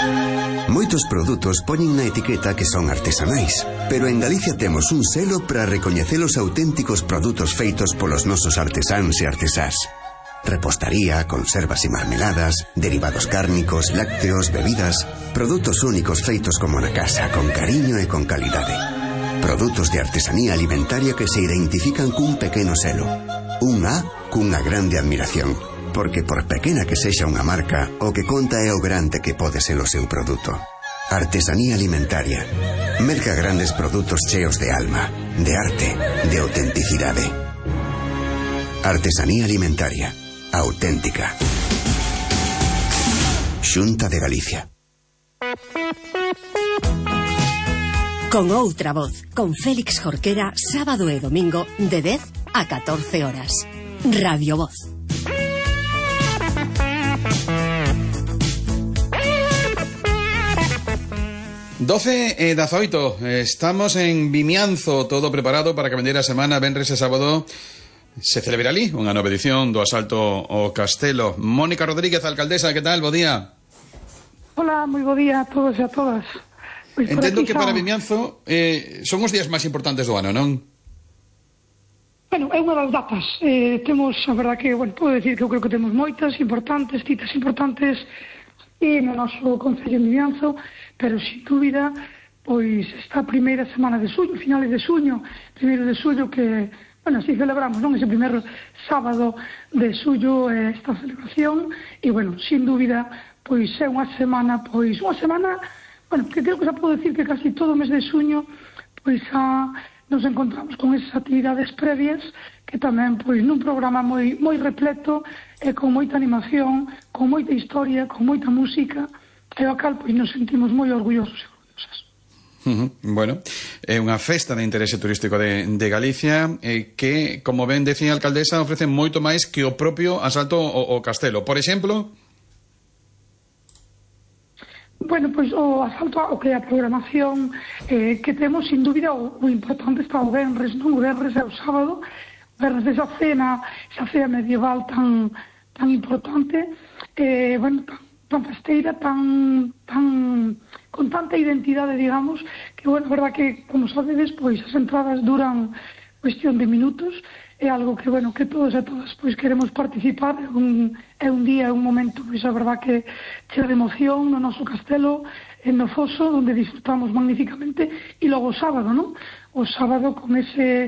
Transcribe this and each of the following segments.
Moitos produtos poñen na etiqueta que son artesanais, pero en Galicia temos un selo para recoñecer os auténticos produtos feitos polos nosos artesáns e artesás. Repostaría, conservas e marmeladas, derivados cárnicos, lácteos, bebidas, produtos únicos feitos como na casa, con cariño e con calidade. Produtos de artesanía alimentaria que se identifican cun pequeno selo. Un A cunha grande admiración. Porque por pequena que sexa unha marca, o que conta é o grande que pode ser o seu produto. Artesanía alimentaria. Merca grandes produtos cheos de alma, de arte, de autenticidade. Artesanía alimentaria. Auténtica. Xunta de Galicia. Con outra voz, con Félix Jorquera, sábado e domingo de 10 a 14 horas. Radio Voz. Doce e 18, estamos en Vimianzo, todo preparado para que vendeira a semana, venres e sábado se celebra ali unha nova edición do asalto ao Castelo. Mónica Rodríguez, alcaldesa, que tal? Bo día. Hola, moi bo día a todos e a todas. Pois entendo que para Vimianzo son os días máis importantes do ano, non? Bueno, é unha das datas. Temos, a verdad que, bueno, podo decir que eu creo que temos moitas importantes, citas importantes no noso Concello de Vimianzo, pero, sin dúbida, pois esta primeira semana de suño, finales de suño, primeiro de suño, que, bueno, así celebramos, non? Ese primeiro sábado de suño, esta celebración, e, bueno, sin dúbida, pois é unha semana, bueno, que creo que xa podo decir que casi todo o mes de suño, pois nos encontramos con esas actividades previas que tamén, pois, nun programa moi repleto, con moita animación, con moita historia, con moita música, e ao cal, pois, nos sentimos moi orgullosos e orgullosas. Bueno, é unha festa de interese turístico de Galicia que, como ben decía a alcaldesa, ofrece moito máis que o propio asalto ao Castelo. Por exemplo... Bueno, pois o asalto ao que é a programación que temos, sin dúbida, o importante está o venres, non? O venres é o sábado, o venres desa cena, esa cena medieval tan importante, bueno, tan festeira, tan con tanta identidade, digamos, que, bueno, é verdad que, como sabedes, pois as entradas duran cuestión de minutos, é algo que, bueno, que todos e todas pois queremos participar, é un día, é un momento, pois a verdad que cheo de emoción no noso castelo, no Foso, onde disfrutamos magníficamente, e logo o sábado, non? O sábado con eses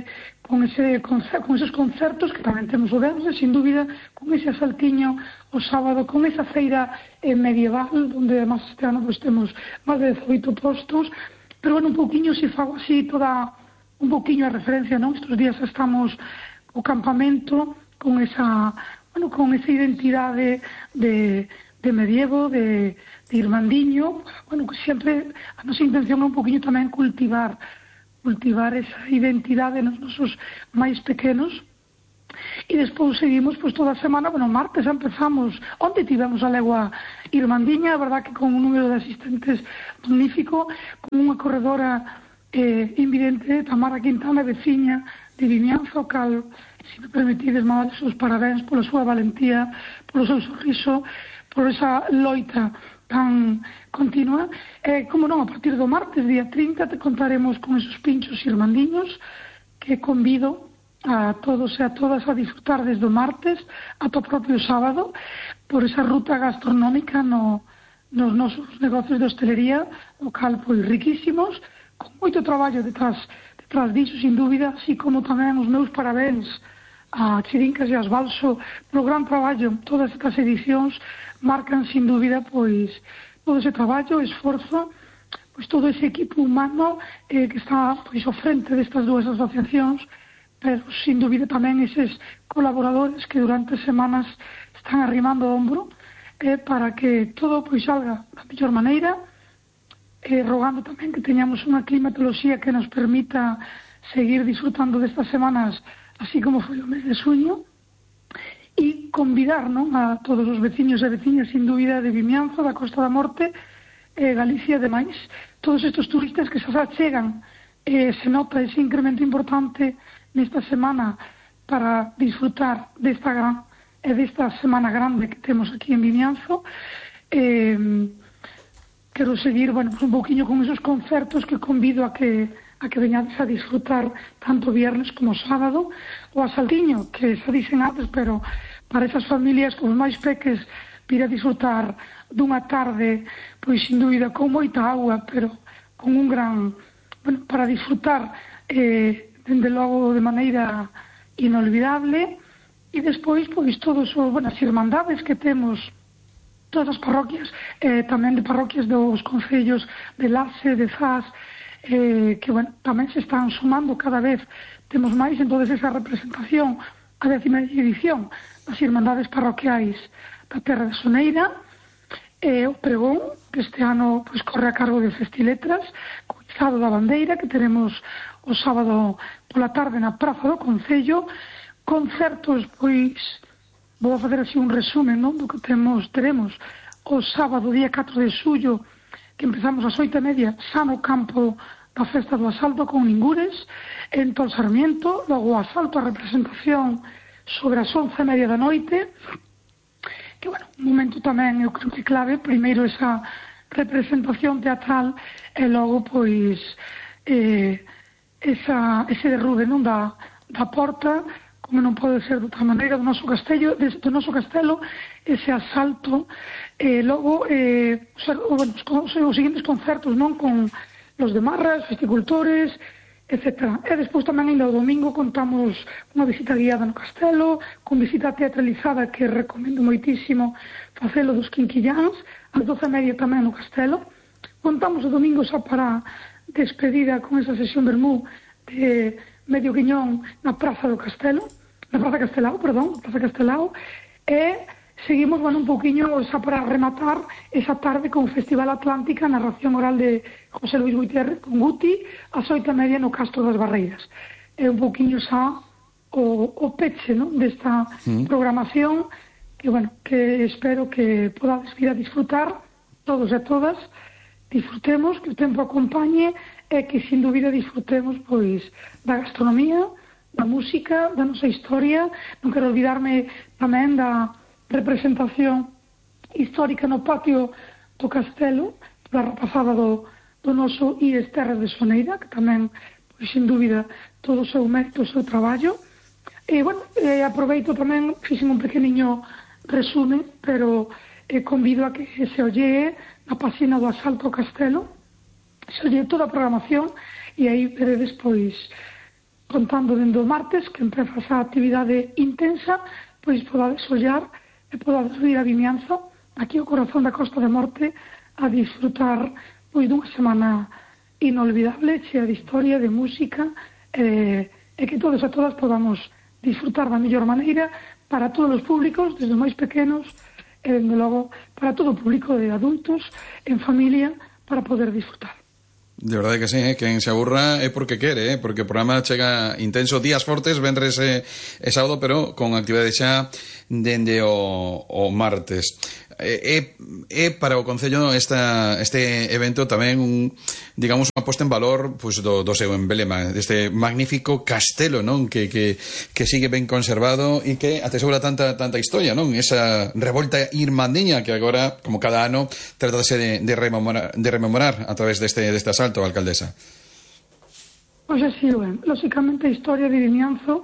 concertos que tamén temos o venres, sin dúbida, con ese asaltiño o sábado, con esa feira medieval, onde además este ano pois temos máis de 18 postos, pero, bueno, un pouquiño se fago así toda un pouquiño a referencia, non? Estes días estamos o campamento con esa identidade de medievo, de irmandiño, bueno, que sempre a nosa intención é un poquinho tamén cultivar esa identidade nos nosos máis pequenos. E despois seguimos pois toda a semana, bueno, martes empezamos, onde tivemos a legua irmandiña, a verdad que con un número de asistentes magnífico, con unha corredora invidente, Tamara Quintana, veciña de Vimianzo, cal, se me permitides, mandar os parabéns pola súa valentía, polo seu sorriso, por esa loita tan continua. Como non, a partir do martes, día 30, te contaremos con esos pinchos irmandiños que convido a todos e a todas a disfrutar desde o martes ata o propio sábado por esa ruta gastronómica nos nosos negocios de hostelería, o cal, pois, riquísimos, con moito traballo detrás disso, sin dúbida, así como tamén os meus parabéns a Chirincas e a Asbalso polo gran traballo. Todas estas edicións marcan, sin dúbida, pois todo ese traballo, esforzo, pois todo ese equipo humano que está pois ao frente destas dúas asociacións, pero, sin dúbida, tamén eses colaboradores que durante semanas están arrimando o hombro para que todo pois salga da mellor maneira, rogando tamén que teñamos unha climatoloxía que nos permita seguir disfrutando destas semanas así como foi o mes de suño, e convidar, non, a todos os veciños e veciñas, sin dúbida, de Vimianzo, da Costa da Morte, Galicia e demais, todos estes turistas que se achegan, se nota ese incremento importante nesta semana para disfrutar desta semana grande que temos aquí en Vimianzo, quero seguir, bueno, pues un poquinho con esos concertos que convido a que veñades a disfrutar tanto viernes como sábado, o a Saltiño, que xa dicen antes, pero para esas familias con os máis peques vir a disfrutar dunha tarde, pois sin dúbida con moita agua, pero con un gran, bueno, para disfrutar dende logo de maneira inolvidable. E despois, pois, todos os, bueno, as irmandades que temos, todas as parroquias, tamén de parroquias dos concellos de Laxe, de Zas, que, bueno, tamén se están sumando cada vez, temos máis, entonces esa representación, a 10ª edición das irmandades parroquiais da Terra de Soneira, o pregón, que este ano pois corre a cargo de Festiletras, co izado da bandeira, que teremos o sábado pola tarde na Praza do Concello, concertos, pois, vou a fazer así un resumen, non, do que teremos o sábado, día 4 de xullo, que empezamos ás 8:30, xa no campo da Festa do Asalto con Ningures, en Tol Sarmiento, logo o asalto, a representación sobre as 11:30 da noite, que, bueno, un momento tamén, eu creo que clave, primeiro esa representación teatral, e logo, pois, ese derrube, non, da porta, como non pode ser de outra maneira, do noso castelo, ese asalto, logo, os seguintes concertos, non, con los de Marras, festicultores, etc. E despois tamén ainda o domingo contamos unha visita guiada no castelo, con visita teatralizada que recomendo moitísimo facelo dos Quinquilláns, ás 12:30 tamén no castelo. Contamos o domingo xa para despedida con esa sesión vermú de Medio Quiñón na Praza do Castelo, na Praza Castelao, e seguimos, bueno, un pouquiño xa para rematar esa tarde con o Festival Atlántica, narración oral de José Luis Gutiérrez con Guti, ás 8:30 no Castro das Barreiras. É un pouquiño xa o peche, non, desta programación, que, bueno, que espero que podades vir a disfrutar todos e todas, disfrutemos, que o tempo acompañe, e que sin dúbida disfrutemos, pois, da gastronomía, da música, da nosa historia. Non quero olvidarme tamén da representación histórica no patio do castelo, da rapazada do noso IES Terras de Soneira, que tamén, pois, sin dúbida, todo o seu mérito, o seu traballo. E, bueno, aproveito tamén, fixen un pequeniño resumen, pero convido a que se ollee na página do Asalto ao Castelo, se ollee toda a programación, e aí veredes, pois, contando dende o martes, que empeza esa actividade intensa, pois podades ollar e podades vir a Vimianzo, aquí ao corazón da Costa da Morte, a disfrutar, pois, dunha semana inolvidable, chea de historia, de música, e que todos e todas podamos disfrutar da mellor maneira para todos os públicos, desde os máis pequenos, e, dende logo, para todo o público de adultos, en familia, para poder disfrutar. De verdade que sí, quen se aburra é porque quere, porque o programa chega intenso, días fortes, venres e sábado, pero con actividade xa dende o martes. É para o Concello este evento tamén digamos unha posta en valor, pois, do seu emblema, deste magnífico castelo, non, que sigue ben conservado e que atesora tanta historia, non, esa revolta irmandiña que agora, como cada ano, tratase de rememorar a través deste asalto, alcaldesa. Pois así, ben, lógicamente a historia de Vimianzo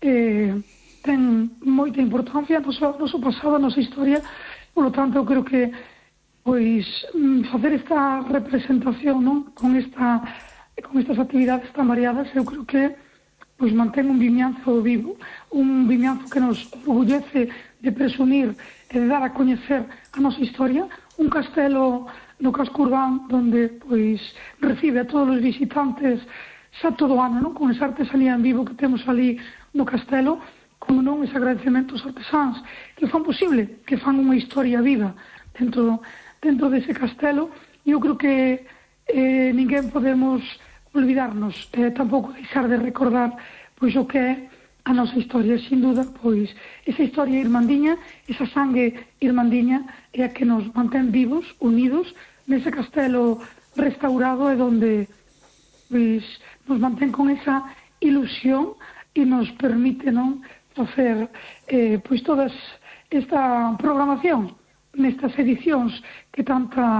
ten moita importancia, no noso pasado, a nosa historia. Por lo tanto, eu creo que, pois, facer esta representación, non, con estas actividades tan variadas, eu creo que, pois, mantén un Vimianzo vivo, un Vimianzo que nos orgullece de presumir e de dar a coñecer a nosa historia, un castelo no casco urbán donde, pois, recibe a todos os visitantes xa todo o ano, non, con esa artesanía en vivo que temos ali no castelo, como non, ese agradecemento aos artesáns que fan posible, que fan unha historia viva dentro dese castelo. E eu creo que ninguén podemos olvidarnos, tampouco deixar de recordar, pois, o que é a nosa historia. Sin duda, pois, esa historia irmandiña, esa sangue irmandiña é a que nos mantén vivos, unidos nese castelo restaurado, e donde, pois, nos mantén con esa ilusión e nos permite, non, facer, pois, toda esta programación nestas edicións que tanta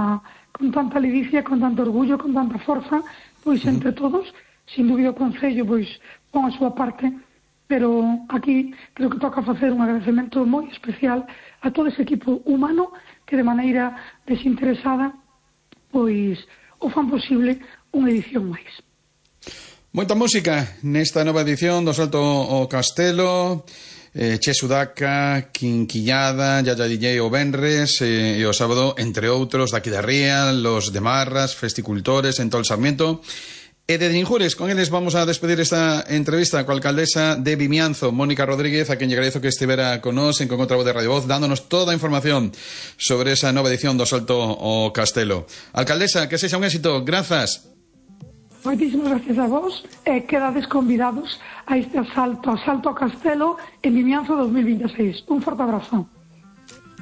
con tanta ledicia, con tanto orgullo, con tanta forza, pois entre todos, sin dúbida o Concello pois pon a súa parte, pero aquí creo que toca facer un agradecemento moi especial a todo ese equipo humano que de maneira desinteresada pois o fan posible unha edición máis. Moita música nesta nova edición do Salto ao Castelo, Che Sudaca, Quinquillada, Yaya DJ o venres e o sábado, entre outros, daqui da Ría, los de Marras, Festicultores, en todo o Sarmiento e de Ninjures. Con eles vamos a despedir esta entrevista coa alcaldesa de Vimianzo, Mónica Rodríguez, a quen lle agradezo que estivera con nós en Con Outra Voz de Radio Voz, dándonos toda a información sobre esa nova edición do Salto ao Castelo. Alcaldesa, que sexa un éxito. Grazas. Moitísimas gracias a vos e quedades convidados a este asalto ao Castelo en Vimianzo 2026. Un forte abrazo.